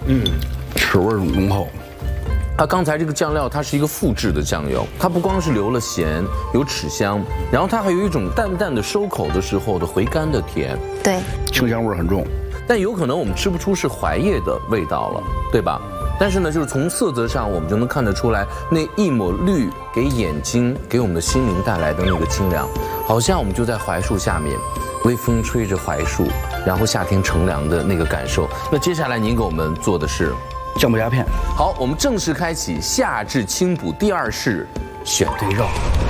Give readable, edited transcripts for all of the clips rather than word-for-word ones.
齿味浓厚。 它刚才这个酱料，它是一个复制的酱油，它不光是留了咸，有齿香，然后它还有一种淡淡的收口的时候的回甘的甜， 对， 清香味很重。 但有可能我们吃不出是槐叶的味道了，对吧？但是呢，就是从色泽上我们就能看得出来，那一抹绿给眼睛、给我们的心灵带来的那个清凉，好像我们就在槐树下面，微风吹着槐树，然后夏天乘凉的那个感受。那接下来您给我们做的是酱爆鸭片。 好，我们正式开启夏至清补第2式，选对肉。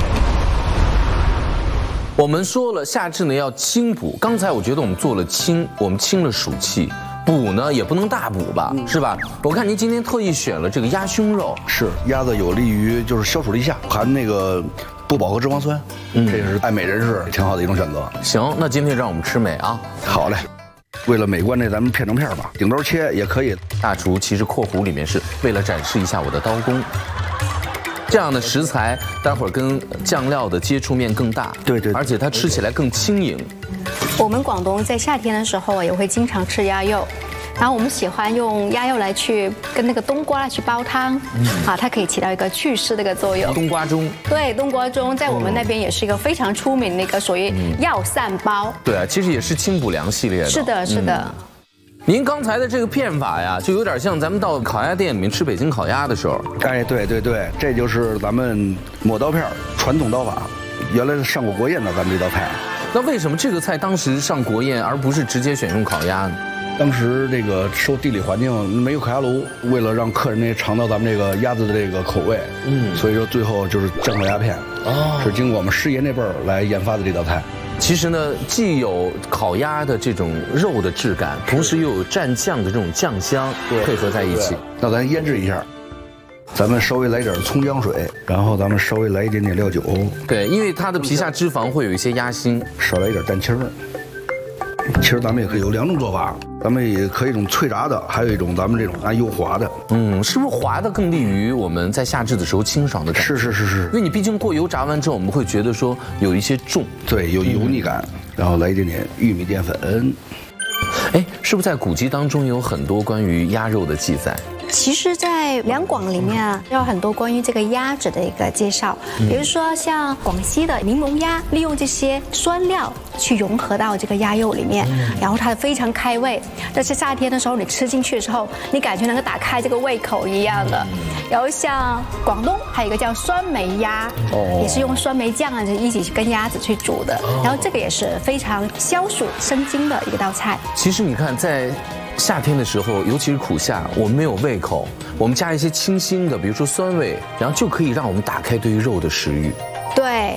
我们说了，夏至呢要清补。刚才我觉得我们做了清，我们清了暑气。补呢也不能大补吧，是吧？我看您今天特意选了这个鸭胸肉， 是鸭子有利于就是消暑立夏，含那个不饱和脂肪酸，这是爱美人士挺好的一种选择。 行，那今天让我们吃美啊。 好嘞。为了美观，这咱们片成片吧，顶刀切也可以。 大厨其实括弧里面是为了展示一下我的刀工。这样的食材，待会儿跟酱料的接触面更大， 对， 而且它吃起来更轻盈。 我们广东在夏天的时候也会经常吃鸭肉，然后我们喜欢用鸭肉来去跟那个冬瓜去煲汤，它可以起到一个祛湿的一个作用。 冬瓜盅， 对，冬瓜盅在我们那边也是一个非常出名的一个属于药膳煲。 对啊，其实也是清补凉系列的。 是的，是的。 您刚才的这个片法呀，就有点像咱们到烤鸭店里面吃北京烤鸭的时候。 哎，对，这就是咱们抹刀片传统刀法，原来上过国宴的咱们这道菜。 那为什么这个菜当时上国宴，而不是直接选用烤鸭呢？ 当时这个受地理环境没有烤鸭炉，为了让客人呢尝到咱们这个鸭子的这个口味，所以说最后就是酱爆鸭片，是经过我们师爷那辈儿来研发的这道菜。 其实呢，既有烤鸭的这种肉的质感，同时又有蘸酱的这种酱香配合在一起。 那咱腌制一下，咱们稍微来点葱姜水，然后咱们稍微来一点点料酒。 对，因为它的皮下脂肪会有一些鸭心， 少来一点蛋清儿。其实咱们也可以有2种做法，咱们也可以一种脆炸的，还有一种咱们这种油滑的。 是不是滑的更利于我们在夏至的时候清爽的感觉？ 是， 因为你毕竟过油炸完之后，我们会觉得说有一些重， 对，有油腻感。然后来一点点玉米淀粉。 哎，是不是在古籍当中有很多关于鸭肉的记载？ 其实，在两广里面啊，有很多关于这个鸭子的一个介绍，比如说像广西的柠檬鸭，利用这些酸料去融合到这个鸭肉里面，然后它非常开胃。但是夏天的时候，你吃进去的时候，你感觉能够打开这个胃口一样的。然后像广东还有一个叫酸梅鸭，也是用酸梅酱啊一起跟鸭子去煮的，然后这个也是非常消暑生津的一个道菜。 其实你看在夏天的时候，尤其是苦夏，我们没有胃口，我们加一些清新的，比如说酸味，然后就可以让我们打开对于肉的食欲。 对。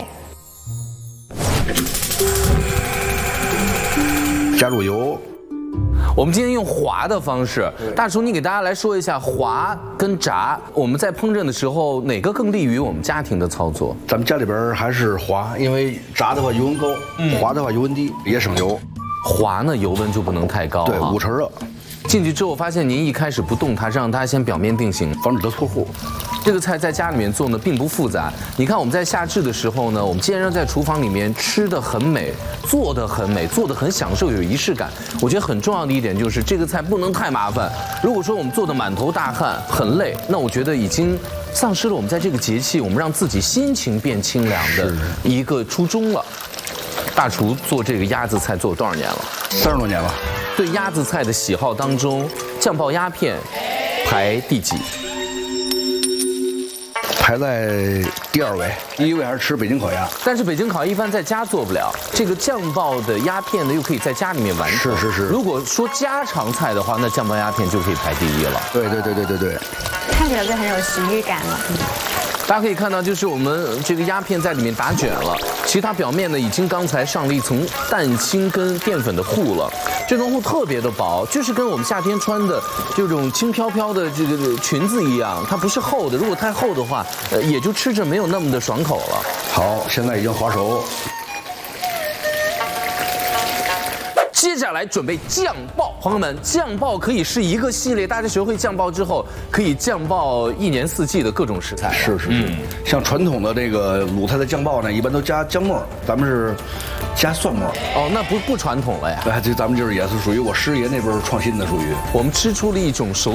加入油。 我们今天用滑的方式，大厨，你给大家来说一下滑跟炸，我们在烹饪的时候哪个更利于我们家庭的操作？ 咱们家里边还是滑，因为炸的话油温高，滑的话油温低，也省油。 滑呢，油温就不能太高， 对，5成热。 进去之后发现您一开始不动它，让它先表面定型， 防止它脱糊。 这个菜在家里面做呢并不复杂。你看我们在夏至的时候呢，我们既然在厨房里面吃得很美，做得很美，做得很享受，有仪式感。我觉得很重要的一点就是这个菜不能太麻烦。如果说我们做的满头大汗，很累，那我觉得已经丧失了我们在这个节气我们让自己心情变清凉的一个初衷了。大厨做这个鸭子菜做了多少年了 ？30多年了。 对鸭子菜的喜好当中，酱爆鸭片排第几？ 排在第2位，1位还是吃北京烤鸭。 但是北京烤鸭一般在家做不了，这个酱爆的鸭片呢又可以在家里面完成。 是。 如果说家常菜的话，那酱爆鸭片就可以排第1了。 对。 看起来就很有食欲感了。 大家可以看到，就是我们这个鸭片在里面打卷了，其实它表面呢已经刚才上了一层蛋清跟淀粉的糊了，这层糊特别的薄，就是跟我们夏天穿的这种轻飘飘的这个裙子一样，它不是厚的，如果太厚的话，也就吃着没有那么的爽口了。 好，现在已经滑熟。 接下来准备酱爆，朋友们，酱爆可以是一个系列，大家学会酱爆之后，可以酱爆1年4季的各种食材。 是。像传统的这个鲁菜的酱爆呢，一般都加姜末，咱们是加蒜末。 哦，那不传统了呀。 这咱们就是也是属于我师爷那边创新的，属于我们吃出了一种熟